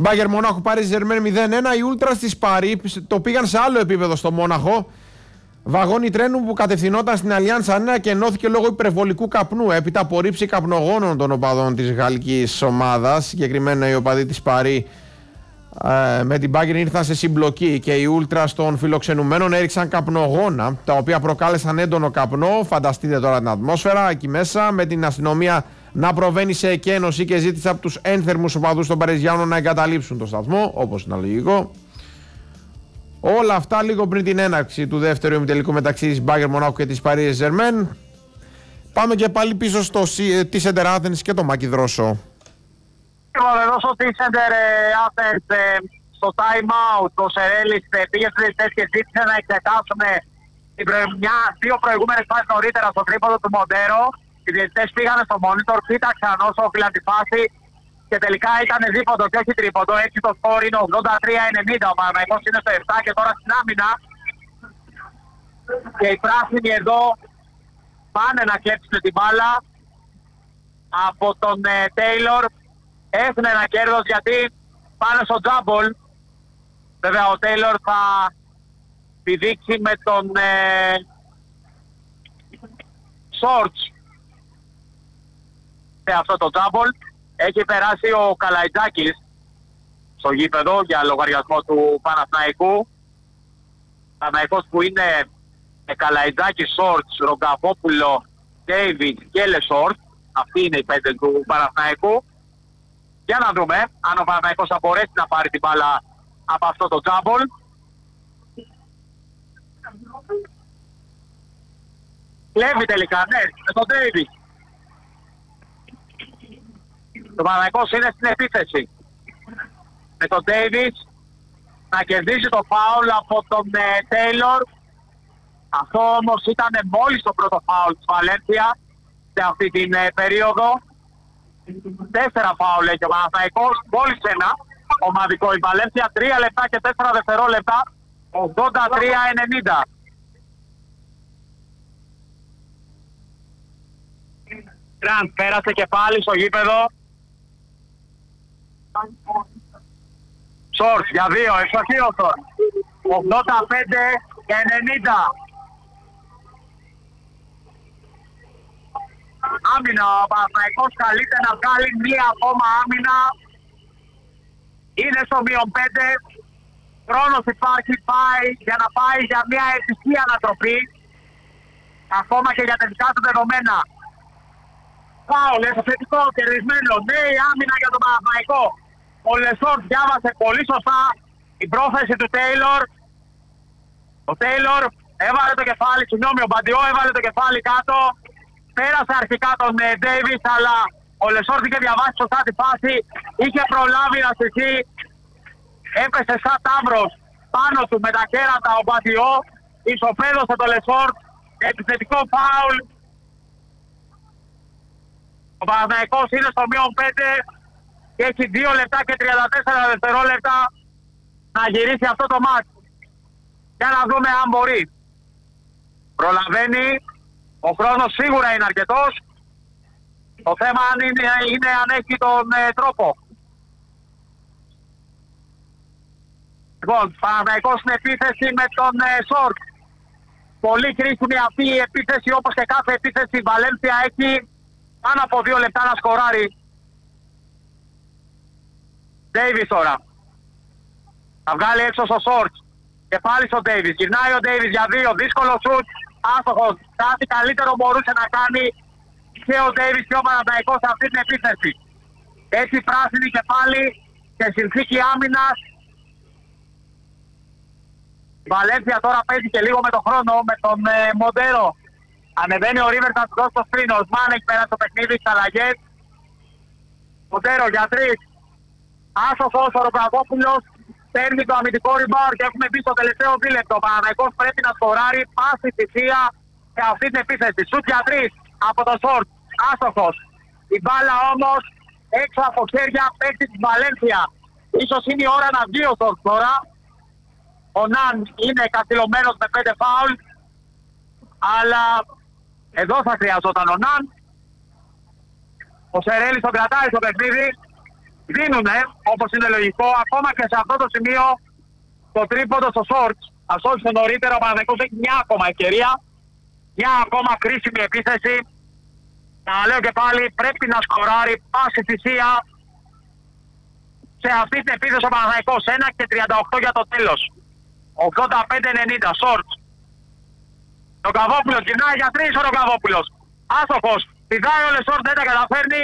Μπάγερ Μονάχου Παρί Ζερμέν 0-1. Οι Ούλτρας της Παρί το πήγαν σε άλλο επίπεδο στο Μόναχο. Βαγόνι τρένου που κατευθυνόταν στην Αλιάνς Αρένα και ενώθηκε λόγω υπερβολικού καπνού. Έπειτα από ρήψη καπνογόνων των οπαδών της γαλλικής ομάδας, συγκεκριμένα οι οπαδοί της Παρί με την Μπάγερ ήρθαν σε συμπλοκή και οι Ούλτρας των φιλοξενουμένων έριξαν καπνογόνα, τα οποία προκάλεσαν έντονο καπνό. Φανταστείτε τώρα την ατμόσφαιρα εκεί μέσα, με την αστυνομία να προβαίνει σε εκένωση και ζήτησε από τους ένθερμους οπαδούς των Παριζιάνων να εγκαταλείψουν το σταθμό, όπως είναι λογικό. Όλα αυτά λίγο πριν την έναρξη του δεύτερου ημιτελικού μεταξύ της Μπάγερ Μονάχου και της Παρί Ζερμέν. Πάμε και πάλι πίσω στο Center Athens και το Μάκη Δρόσο. Εδώ στο Center Athens στο time out ο Σερέλης πήγε στους διαιτητές και ζήτησε να εξετάσουν δύο προηγούμενες φάσεις νωρίτερα στο τρίποδο του Μοντέρο. Οι διαιτητές πήγανε στο monitor, κοίταξαν όσο όφυλαν τη φάση και τελικά ήταν δίποντο και όχι τρίποντο. Έτσι το σκορ είναι 83-90. Ο Παναθηναϊκός είναι στο 7 και τώρα στην άμυνα. Και οι πράσινοι εδώ πάνε να κλέψουν την μπάλα από τον Τέιλορ. Έχουν ένα κέρδος γιατί πάνε στο τζάμπολ. Βέβαια ο Τέιλορ θα πηδήξει με τον Σόρτς σε αυτό το τζάμπολ. Έχει περάσει ο Καλαϊτζάκης στο γήπεδο για λογαριασμό του Παναθηναϊκού. Παναθηναϊκός που είναι Καλαϊτζάκη, Σόρτς, Ρογκαβόπουλο, Ντέιβιτ και Λεσόρτ. Αυτοί είναι οι 5 του Παναθηναϊκού. Για να δούμε αν ο Παναθηναϊκός θα μπορέσει να πάρει την μπάλα από αυτό το τζάμπολ. Κλέβει τελικά, ναι, με τον Ντέιβιτ. Το Παναθηναϊκός είναι στην επίθεση. Με τον Ντέιβιτ να κερδίσει το φάουλ από τον Τέιλορ. Αυτό όμως ήταν μόλις το πρώτο φάουλ της Βαλένθια σε αυτή την περίοδο. 4 φάουλ έχει ο Παναθηναϊκός, μόλις ένα ομαδικό η Βαλένθια. 3 λεπτά και 4 δευτερόλεπτα, 83-90. Γκραντ πέρασε και πάλι στο γήπεδο. Σόρτ για 2, εξοχείωτον. 85-90. Άμυνα, ο Παναθηναϊκός καλείται να βγάλει μία ακόμα άμυνα. Είναι στο -5. Χρόνος υπάρχει, πάει για να πάει για μία ευτυχή ανατροπή. Ακόμα και για τα δικά του δεδομένα. Φάουλ, εξωθετικό, κερδισμένο. Νέη άμυνα για τον Παναθηναϊκό. Ο Λεσόρτ διάβασε πολύ σωστά την πρόθεση του Τέιλορ. Ο Τέιλορ έβαλε το κεφάλι, συγγνώμη, ο Μπαντιό έβαλε το κεφάλι κάτω. Πέρασε αρχικά τον Ντέιβιτ, αλλά ο Λεσόρτ είχε διαβάσει σωστά τη φάση. Είχε προλάβει να στηθεί. Έπεσε σαν τάβρος πάνω του με τα κέρατα ο Μπαντιό. Ισοπαίδωσε το Λεσόρτ. Επιθετικό φάουλ. Ο Παναθηναϊκός είναι στο -5 και έχει 2 λεπτά και 34 δευτερόλεπτα να γυρίσει αυτό το μάτς. Για να δούμε αν μπορεί. Προλαβαίνει. Ο χρόνος σίγουρα είναι αρκετός. Το θέμα είναι αν έχει τον τρόπο. Λοιπόν, Παναθηναϊκός στην επίθεση με τον Σόρτ. Πολύ κρίσιμη αυτή η επίθεση, όπως και κάθε επίθεση. Η Βαλένθια έχει πάνω από 2 λεπτά να σκοράρει. Ντέιβις τώρα. Θα βγάλει έξω στο Σόρτ. Και πάλι στο Ντέιβις. Γυρνάει ο Ντέιβις για 2. Δύσκολο σουτ. Άστοχος. Κάτι καλύτερο μπορούσε να κάνει και ο Ντέιβις και ο Παναθηναϊκός σε αυτή την επίθεση. Έτσι πράσινη και πάλι σε συνθήκη άμυνας. Η Βαλένθια τώρα παίζει και λίγο με τον χρόνο, με τον Μοντέρο. Ανεβαίνει ο Ρίβερ, θα του δώσει το σκριν. Ο Οσμάν έχει περάσει το παιχνίδι στις αλλαγές. Μοντέρο για 3. Άστοχος ο Ρογκαβόπουλος. Παίρνει το αμυντικό rebound και έχουμε μπει στο τελευταίο δίλεπτο. Ο Παναθηναϊκός πρέπει να σκοράρει πάση θυσία σε αυτή την επίθεση. Σουτ για 3 από το Σόρτ. Άστοχος. Η μπάλα όμως έξω από χέρια παίκτη της Βαλένθια. Ίσως είναι η ώρα να βγει ο Σόρτ τώρα. Ο Ναν είναι καθυλωμένος με 5 φάουλ. Αλλά εδώ θα χρειαζόταν ο Ναν. Ο Σερέλης τον κρατάει στο παιχνίδι. δίνουνε, όπως είναι λογικό, ακόμα και σε αυτό το σημείο το τρίποντο στο Σόρτς. Ας όχι νωρίτερα, ο Παναθηναϊκός έχει μια ακόμα ευκαιρία, μια ακόμα κρίσιμη επίθεση. Να λέω και πάλι, πρέπει να σκοράρει πάση θυσία σε αυτή την επίθεση ο Παναθηναϊκός. 1 και 38 για το τέλος. 85-90, Σόρτς. Ο Καβόπουλος γυρνάει για 3, ο Καβόπουλος. Άστοχος, πηδάει ο Λεσόρτ, δεν τα καταφέρνει.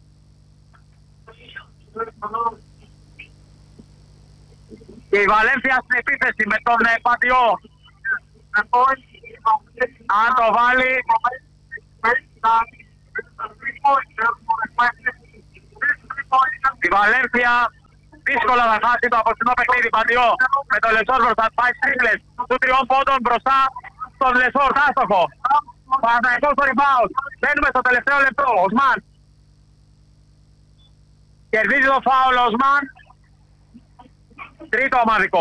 Και η Βαλένθια στην επίθεση με τον Πατιό. Αν το βάλει... Η Βαλένθια δύσκολα θα χάσει το απόψινό παιχνίδι. Πατιό με τον Λεσόρτ μπροστά, πάει τρίπλες του 3 πόντων μπροστά στον Λεσόρτ, άστοχο. Παναθηναϊκός στο rebound. Μπαίνουμε στο τελευταίο λεπτό. Οσμάν. Κερδίζει το φάουλ ο Οσμάν. Τρίτο ομαδικό.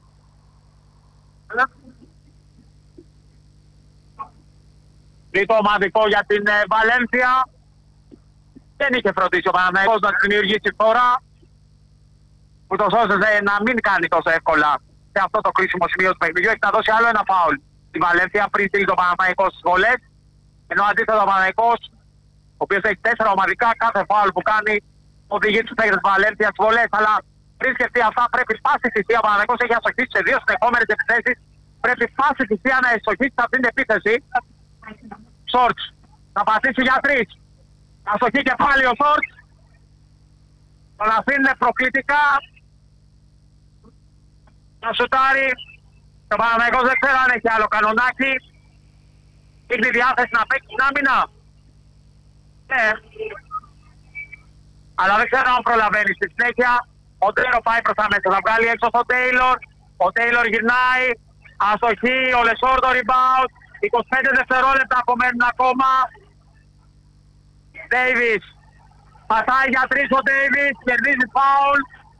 Τρίτο ομαδικό για την Βαλένθια. Δεν είχε φροντίσει ο Παναθηναϊκός να δημιουργήσει τώρα, ούτως ώστε να μην κάνει τόσο εύκολα σε αυτό το κρίσιμο σημείο του παιχνιδιού. Έχει να δώσει άλλο ένα φάουλ η Βαλένθια πριν στείλει το Παναθηναϊκό στις βολές. Ενώ αντίθετα ο Παναθηναϊκός, ο οποίος έχει 4 ομαδικά, κάθε φάουλ που κάνει οδηγεί τους παίκτες της Βαλένθια στις βολές. Αλλά πριν σκεφτεί αυτά, πρέπει πάση θυσία. Ο Παναθηναϊκός έχει αστοχήσει σε 2 συνεχόμενες επιθέσεις. Πρέπει πάση θυσία να αστοχήσει σε αυτήν την επίθεση. Σόρτς θα πατήσει για 3. Αστοχή και πάλι ο Σόρτς. Τον αφήνουν προκλητικά. Να σουτάρει. Το Παναθηναϊκός δεν ξέρω αν έχει άλλο κανονάκι. Έχει διάθεση να παίξει την άμυνα. Ναι. Αλλά δεν ξέρω αν προλαβαίνει στη συνέχεια. Ο Τέιλορ πάει προς τα μέσα. Θα βγάλει έξω στον Τέιλορ. Ο Τέιλορ γυρνάει. Αστοχή. Ο Λεσόρ το rebound. 25 δευτερόλεπτα απομένουν ακόμα. Ντέιβις. Πατάει για 3 ο Ντέιβις. Κερδίζει φάουλ.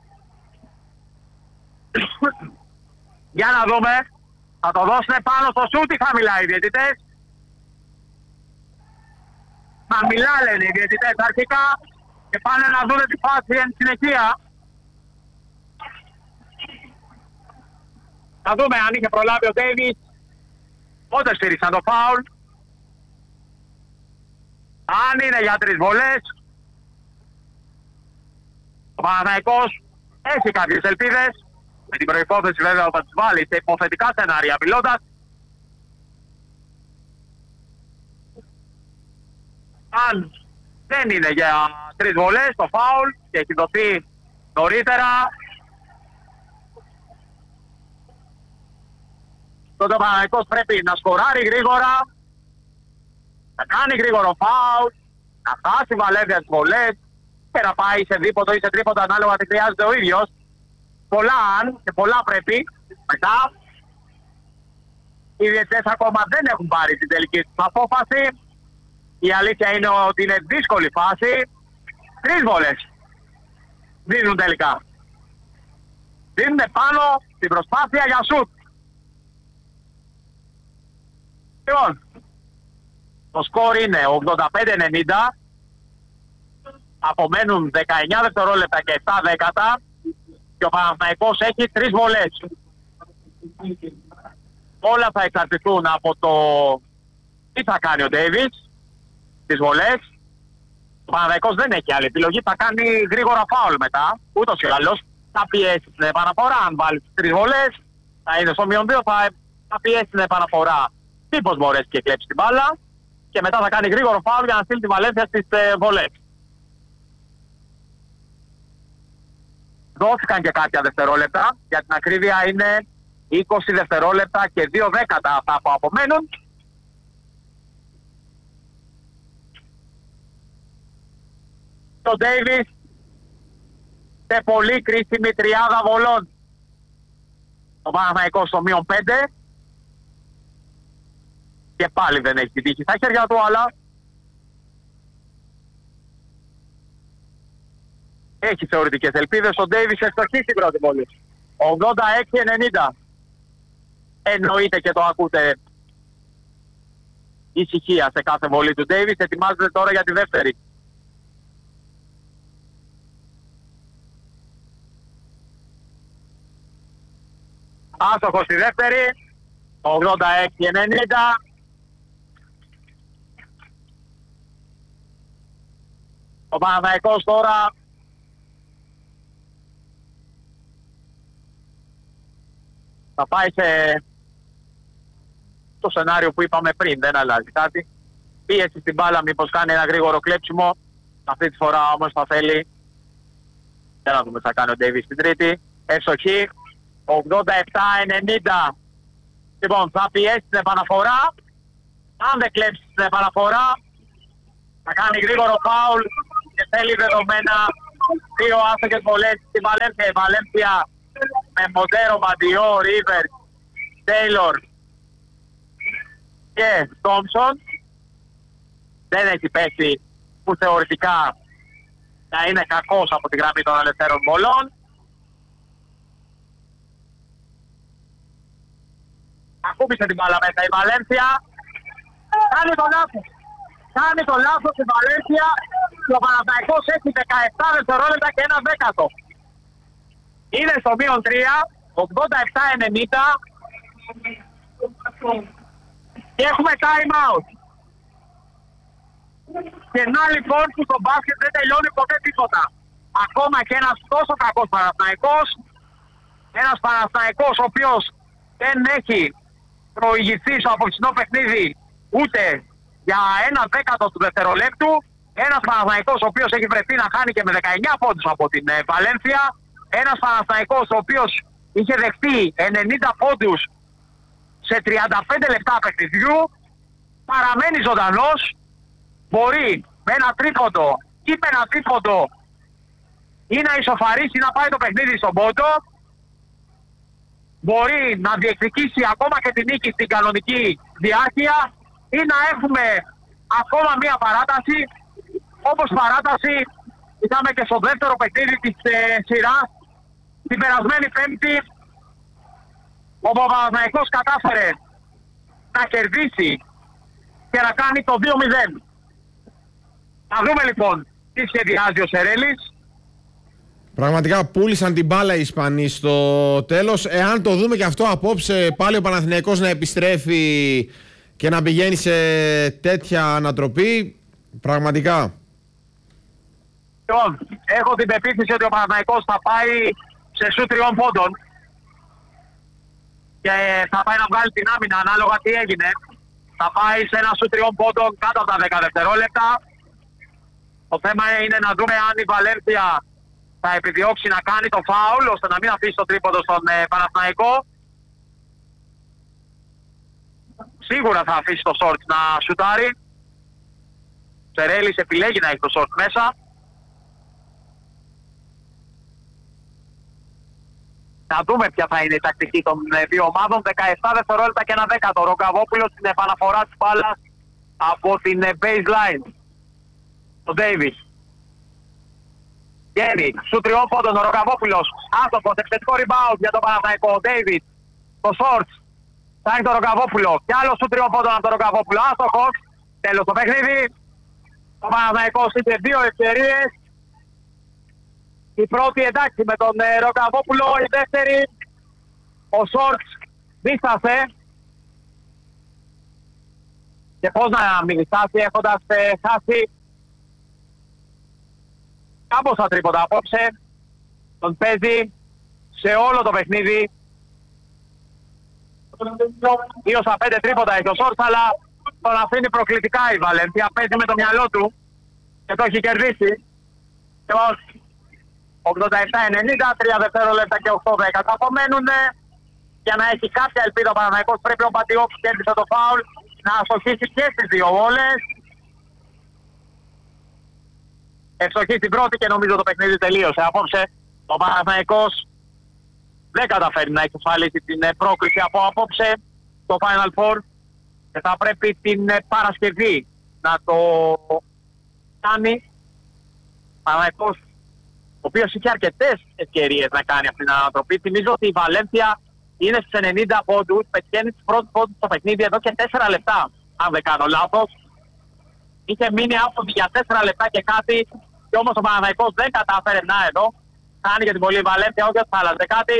Για να δούμε. Θα το δώσουν πάνω στο σούτ ή χαμηλά οι διαιτητές. Χαμηλά λένε οι διαιτητές αρχικά. Και πάνε να δουν τη φάση εν συνεχεία. Θα δούμε αν είχε προλάβει ο Ντέιβις. Πότε στήριξαν το φάουλ. Αν είναι για 3 βολές. Ο Παναθηναϊκός έχει κάποιες ελπίδες. Με την προϋπόθεση βέβαια ότι θα τις βάλει σε υποθετικά σενάρια μιλώντας. Αν δεν είναι για 3 βολές το φάουλ και έχει δοθεί νωρίτερα, τότε ο Παναθηναϊκός πρέπει να σκοράρει γρήγορα, να κάνει γρήγορο φάουλ, να χάσει Βαλένθια τις βολές και να πάει σε δίποτο ή σε τρίποτο ανάλογα τι χρειάζεται ο ίδιος. Πολλά αν και πολλά πρέπει. Μετά οι διαιτητές ακόμα δεν έχουν πάρει την τελική τους απόφαση. Η αλήθεια είναι ότι είναι δύσκολη φάση. 3 βολές δίνουν τελικά. Δίνουν πάνω στην προσπάθεια για σουτ. Λοιπόν, το σκορ είναι 85-90. Απομένουν 19 δευτερόλεπτα και 7 δέκατα. Και ο Παναθηναϊκός έχει 3 βολές. Όλα θα εξαρτηθούν από το τι θα κάνει ο Ντέιβις στις βολές. Ο Παναθηναϊκός δεν έχει άλλη επιλογή. Θα κάνει γρήγορα φάουλ μετά. Ούτως ή άλλως θα πιέσει την επαναφορά. Αν βάλει τις 3 βολές, θα είναι στο -2, θα πιέσει την επαναφορά. Μήπως μπορέσει και κλέψει την μπάλα. Και μετά θα κάνει γρήγορο φάουλ για να στείλει τη Βαλένθια στις βολές. Δόθηκαν και κάποια δευτερόλεπτα. Για την ακρίβεια είναι 20 δευτερόλεπτα και 2 δέκατα αυτά που απομένουν. Το Ντέιβις σε πολύ κρίσιμη τριάδα βολών. Το Παναθηναϊκός στο -5. Και πάλι δεν έχει την τύχη στα χέρια του, αλλά έχει θεωρητικές ελπίδες. Ο Ντέιβις ευστοχεί στην πρώτη βολή. 86-90. Εννοείται και το ακούτε. Ησυχία σε κάθε βολή του Ντέιβις. Ετοιμάζεται τώρα για τη δεύτερη. Άστοχο στη δεύτερη. 86-90. Ο Παναθηναϊκός τώρα θα πάει σε το σενάριο που είπαμε πριν, δεν αλλάζει κάτι. Πίεση στην μπάλα, μήπως κάνει ένα γρήγορο κλέψιμο. Αυτή τη φορά όμως θα θέλει. Δεν να δούμε τι θα κάνει ο Ντέιβις στην τρίτη. Εύστοχη. 87-90. Λοιπόν, θα πιέσει την επαναφορά. Αν δεν κλέψει την επαναφορά, θα κάνει γρήγορο φάουλ και θέλει δεδομένα 2 άστοχες βολές στη Βαλένθια. Η Βαλένθια με Μοντέρο, Μαντιό, Ρίβερ, Τέιλορ και Τόμψον. Δεν έχει πέσει που θεωρητικά να είναι κακός από τη γραμμή των ελευθέρων βολών. Ακούμπησε την μπάλα μέσα η Βαλένθια. Κάνει το λάθος. Κάνει το λάθος η Βαλένθια και ο Παναθηναϊκός έχει 17 δευτερόλεπτα και 1 δέκατο. Είναι στο μείον 3, 87-90 και έχουμε time out. Και να λοιπόν που το μπάσκετ δεν τελειώνει ποτέ τίποτα. Ακόμα και ένας τόσο κακός Παναθηναϊκός, ένας Παναθηναϊκός ο οποίος δεν έχει προηγηθεί στο απόψινό παιχνίδι ούτε για 1 δέκατο του δευτερολέπτου, ένας Παναθηναϊκός ο οποίος έχει βρεθεί να χάνει και με 19 πόντους από την Βαλένθια, ένας Παναθηναϊκός ο οποίος είχε δεχτεί 90 πόντους σε 35 λεπτά παιχνιδιού, παραμένει ζωντανός, μπορεί με ένα τρίποντο ή με ένα τρίποντο ή να ισοφαρίσει ή να πάει το παιχνίδι στον πόντο, μπορεί να διεκδικήσει ακόμα και την νίκη στην κανονική διάρκεια ή να έχουμε ακόμα μία παράταση, όπως παράταση είχαμε και στο δεύτερο παιχνίδι της σειράς την περασμένη Πέμπτη, όπου ο Παναθηναϊκός κατάφερε να κερδίσει και να κάνει το 2-0. Να δούμε λοιπόν τι σχεδιάζει ο Σερέλης. Πραγματικά πούλησαν την μπάλα οι Ισπανοί στο τέλος. Εάν το δούμε και αυτό απόψε, πάλι ο Παναθηναϊκός να επιστρέφει και να πηγαίνει σε τέτοια ανατροπή, πραγματικά. Λοιπόν, έχω την πεποίθηση ότι ο Παναθηναϊκός θα πάει σε σου 3 πόντων και θα πάει να βγάλει την άμυνα ανάλογα τι έγινε. Θα πάει σε ένα σου 3 πόντων κάτω από τα 10 δευτερόλεπτα. Το θέμα είναι να δούμε αν η Βαλένθια θα επιδιώξει να κάνει το φάουλ ώστε να μην αφήσει το τρίποντο στον Παναθηναϊκό. Σίγουρα θα αφήσει το short να σουτάρει. Σερέλης επιλέγει να έχει το short μέσα. Να δούμε ποια θα είναι η τακτική των δύο ομάδων. 17 δευτερόλεπτα και 1 δέκατο. Ο Ρογκαβόπουλος στην επαναφορά της μπάλας από την baseline. Ο Ντέιβις. Γέννη, σου 3 πόντων ο Ρογκαβόπουλος. Άστοχος, εξαιρετικό rebound για τον Παναθηναϊκό. Ο Ντέιβις, το shorts. Θα έχει τον Ρογκαβόπουλο. Κι άλλο σου 3 πόντων από τον Ρογκαβόπουλο. Άστοχος. Τέλος το παιχνίδι. Ο Παναθηναϊκός είχε 2 ευκαιρίες. Η πρώτη εντάξει με τον Ρογκαβόπουλο. Η δεύτερη, ο shorts δίστασε. Και πώς να μην διστάσει έχοντας χάσει κάμποσα τρίποτα απόψε. Τον παίζει σε όλο το παιχνίδι. 2 στα 5 τρίποτα έχει ο Σόρτς, αλλά τον αφήνει προκλητικά η Βαλένθια. Παίζει με το μυαλό του και το έχει κερδίσει. 87-90, 3 δευτερόλεπτα και 8 δέκατα απομένουν. Για να έχει κάποια ελπίδα ο Παναθηναϊκός πρέπει ο Μπαντιό που κέρδισε το φάουλ να αστοχίσει και στις 2 βόλες. Ευστοχή στην πρώτη και νομίζω το παιχνίδι τελείωσε. Απόψε ο Παναθηναϊκός δεν καταφέρει να εξασφαλίσει την πρόκριση από απόψε στο Final Four και θα πρέπει την Παρασκευή να το κάνει. Παναθηναϊκός, ο οποίος είχε αρκετές ευκαιρίες να κάνει αυτή την ανατροπή. Θυμίζω ότι η Βαλένθια είναι στις 90 πόντους, πετυχαίνει τις πρώτες πόντους στο παιχνίδι εδώ και 4 λεπτά, αν δεν κάνω λάθος. Είχε μείνει άφοβη για 4 λεπτά και κάτι και όμως ο Παναθηναϊκός δεν κατάφερε να εδώ. Κάνει και την πολύ Βαλένθια, όχι ότι θα άλλαζε κάτι.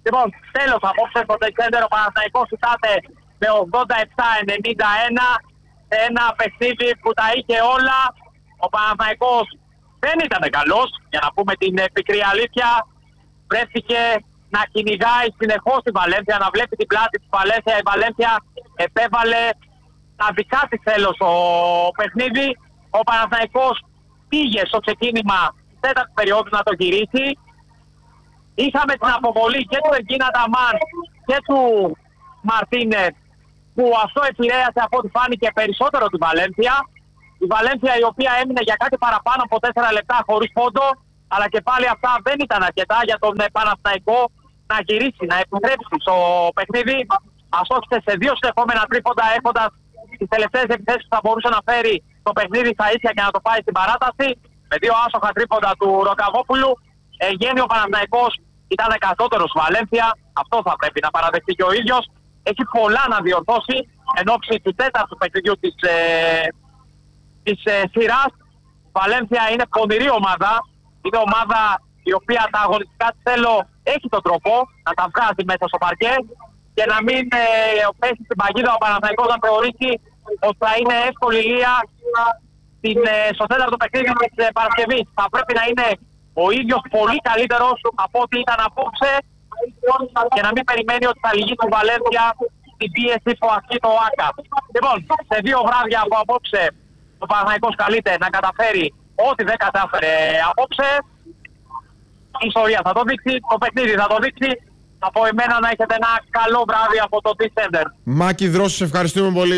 Λοιπόν, τέλος απόψε στο Τεξέντερ ο Παναθηναϊκός κοιτάται με 87-91 σε ένα παιχνίδι που τα είχε όλα. Ο Παναθηναϊκός δεν ήταν καλός, για να πούμε την πικρή αλήθεια. Βρέθηκε να κυνηγάει συνεχώς τη Βαλένθια, να βλέπει την πλάτη της Βαλένθια. Η Βαλένθια επέβαλε τα δικά της θέλω στο παιχνίδι. Ο Παναθηναϊκός πήγε στο ξεκίνημα της τέταρτης περίοδου να το γυρίσει. Είχαμε την αποβολή και του Εργίνα Ταμάν και του Μαρτίνες, που αυτό επηρέασε από ό,τι φάνηκε περισσότερο τη Βαλένθια. Η Βαλένθια η οποία έμεινε για κάτι παραπάνω από 4 λεπτά χωρίς πόντο, αλλά και πάλι αυτά δεν ήταν αρκετά για τον Παναθηναϊκό να γυρίσει, να επιτρέψει στο παιχνίδι. Αστόχησε σε 2 συνεχόμενα τρίποντα, έχοντας τις τελευταίες επιθέσεις που θα μπορούσε να φέρει το παιχνίδι στα ίσια και να το πάει στην παράταση. Με 2 άστοχα τρίποντα του Ροκαβόπουλου. Γένει ο Παναθηναϊκός ήταν κατώτερος στη Βαλένθια. Αυτό θα πρέπει να παραδεχτεί και ο ίδιος. Έχει πολλά να διορθώσει εν ώψη του τέταρτου παιχνιδιού της σειράς. Η Βαλένθια είναι πονηρή ομάδα. Είναι ομάδα η οποία τα αγωνιστικά της θέλω έχει τον τρόπο να τα βγάζει μέσα στο παρκέ και να μην πέσει στην παγίδα ο Παναθηναϊκός να θεωρήσει ότι θα είναι εύκολη λία στο τέταρτο παιχνίδι της Παρασκευής. Θα πρέπει να είναι ο ίδιος πολύ καλύτερος από ό,τι ήταν απόψε και να μην περιμένει ότι θα λυγεί του Βαλένθια την πίεση που ασκεί το ΆΚΑ. Λοιπόν, σε 2 βράδια από απόψε ο Παναθηναϊκός καλείται να καταφέρει ό,τι δεν κατάφερε απόψε. Η ιστορία θα το δείξει, το παιχνίδι θα το δείξει. Από εμένα να έχετε ένα καλό βράδυ από το T-Center. Μάκη Δρόσου, σε ευχαριστούμε πολύ.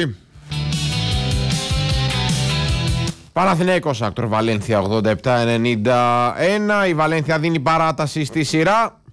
Παναθηναϊκός Άκτορ Βαλένθια 87-91. Η Βαλένθια δίνει παράταση στη σειρά.